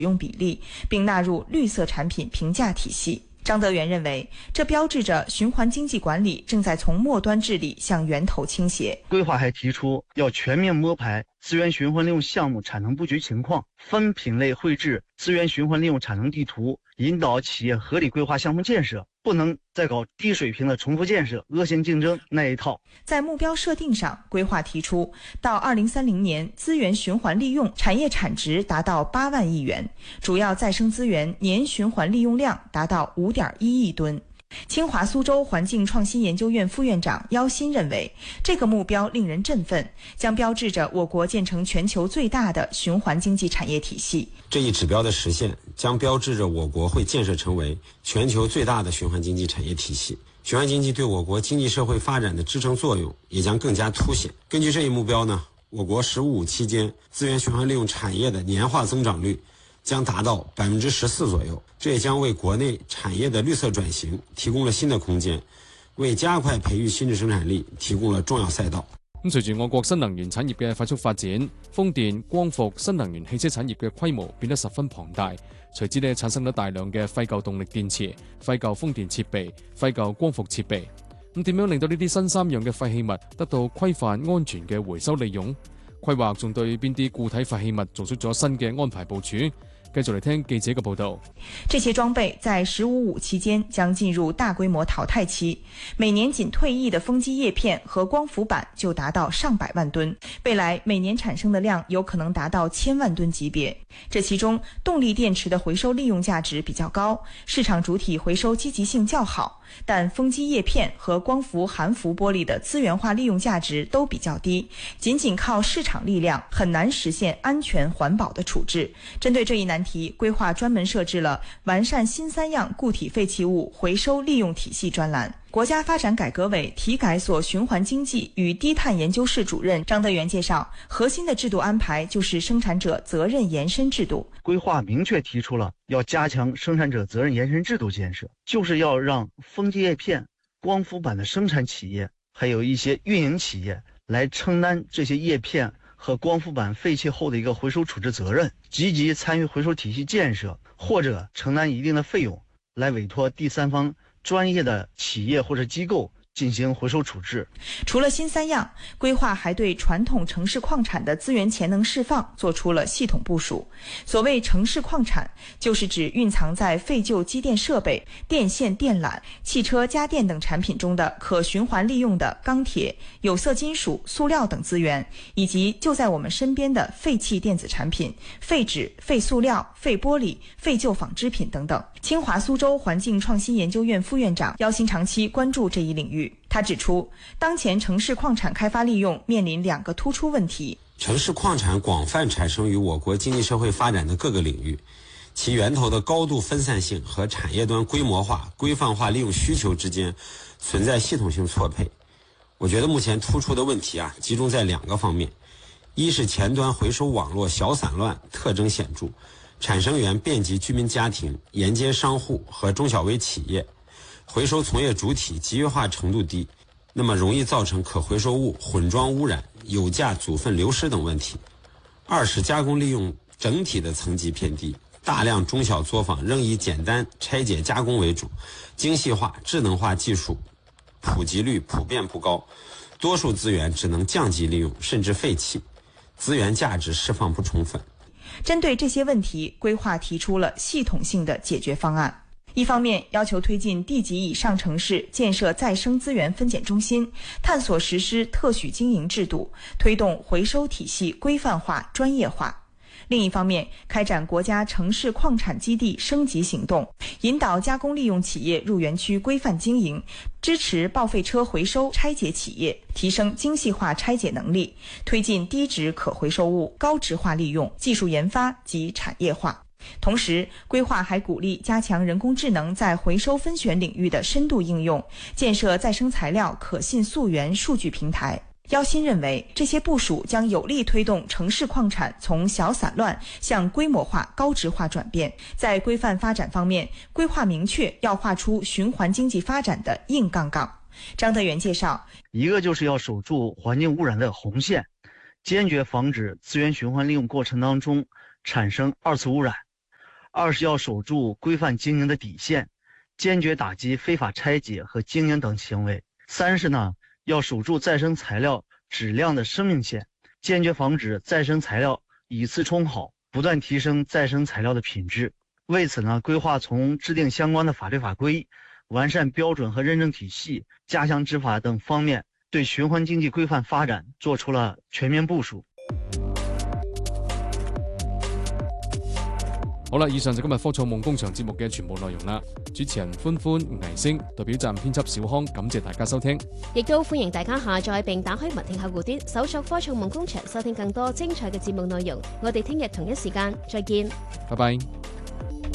用比例，并纳入绿色产品评价体系。张德元认为，这标志着循环经济管理正在从末端治理向源头倾斜。 规划还提出要全面摸排资源循环利用项目产能布局情况，分品类绘制资源循环利用产能地图，引导企业合理规划项目建设，不能再搞低水平的重复建设、恶性竞争那一套。 在目标设定上，规划提出到2030年，资源循环利用产业产值达到8万亿元，主要再生资源年循环利用量达到5.1亿吨。清华苏州环境创新研究院副院长姚鑫认为，这个目标令人振奋，将标志着我国建成全球最大的循环经济产业体系。 这一指标的实现，将标志着我国会建设成为全球最大的循环经济产业体系。循环经济对我国经济社会发展的支撑作用也将更加凸显。根据这一目标呢，我国“十五五”期间资源循环利用产业的年化增长率将达到14%左右，这也将为国内产业的绿色转型提供了新的空间，为加快培育新质生产力提供了重要赛道。 隨住我國新能源產業嘅快速發展，風電、光伏、新能源汽車產業嘅規模變得十分龐大，隨之產生咗大量嘅廢舊動力電池、廢舊風電設備、廢舊光伏設備。咁點樣令到呢啲新三樣嘅廢棄物得到規範安全嘅回收利用？規劃仲對邊啲固體廢棄物做出咗新嘅安排部署？繼續嚟聽記者嘅報道。 這些裝備在15.5期間將進入大規模淘汰期，每年僅退役的風機葉片和光伏板就達到上百萬噸，未來每年產生的量有可能達到1000萬噸級別。這其中動力電池的回收利用價值比較高，市場主體回收積極性較好，但風機葉片和光伏含氟玻璃的資源化利用價值都比較低，僅靠市場力量很難實現安全環保的處置。針對這一難題，規劃專門設置了完善新三樣固體廢棄物回收利用體系專欄。國家發展改革委體改所循環經濟與低碳研究室主任張德元介紹，核心的制度安排就是生產者責任延伸制度。 規劃明確提出了要加強生產者責任延伸制度建設，就是要讓風機葉片、光伏板的生產企業，還有一些運營企業來承擔這些葉片和光伏板廢棄後的一個回收處置責任，積極參與回收體系建設，或者承擔一定的費用，來委託第三方專業的企業或者機構進行回收處置。 除了新三樣，規劃還對傳統城市礦產的資源潛能釋放做出了系統部署。所謂城市礦產，就是指蘊藏在廢舊機電設備、電線電纜、汽車家電等產品中的可循環利用的鋼鐵、有色金屬、塑料等資源，以及就在我們身邊的廢棄電子產品、廢紙、廢塑料、廢玻璃、廢舊紡織品等等。清華蘇州環境創新研究院副院長姚鑫長期關注這一領域。他指出，當前城市礦產開發利用面臨2個突出問題。 城市礦產廣泛產生於我國經濟社會發展的各個領域，其源頭的高度分散性和產業端規模化、規範化利用需求之間存在系統性錯配。我覺得目前突出的問題集中在2個方面，一是前端回收網絡小散亂，特徵顯著，產生源遍及居民家庭、沿街商戶和中小微企業，回收從業主體集約化程度低，那麼容易造成可回收物混裝污染、有價組分流失等問題。二是加工利用整體的層級偏低，大量中小作坊仍以簡單拆解加工為主，精細化、智能化技術普及率普遍不高，多數資源只能降級利用，甚至廢棄，資源價值釋放不充分。 針對這些問題，規劃提出了系統性的解決方案。一方面要求推進地級以上城市建設再生資源分揀中心，探索實施特許經營制度，推動回收體系規範化、專業化。另一方面，開展國家城市礦產基地升級行動，引導加工利用企業入園區規範經營，支持報廢車回收拆解企業，提升精細化拆解能力，推進低值可回收物高值化利用、技術研發及產業化。同時，規劃還鼓勵加強人工智能在回收分選領域的深度應用，建設再生材料可信溯源數據平台。姚鑫認為，這些部署將有力推動城市礦產從小散亂向規模化、高值化轉變。在規範發展方面，規劃明確要畫出循環經濟發展的硬槓槓。張德元介紹， 一個就是要守住環境污染的紅線，堅決防止資源循環利用過程當中產生二次污染。 二是要守住规范经营的底线，坚决打击非法拆解和经营等行为。三是呢，要守住再生材料质量的生命线，坚决防止再生材料以次充好，不断提升再生材料的品质。为此呢，规划从制定相关的法律法规、完善标准和认证体系、加强执法等方面，对循环经济规范发展做出了全面部署。 好啦，以上就今日科創夢工場節目嘅全部內容啦。主持人歡歡、倪星，代表站編輯小康，感謝大家收聽。 亦都歡迎大家下載並打開文聽客戶端，搜索科創夢工場，收聽更多精彩嘅節目內容。我哋聽日同一時間再見。 拜拜。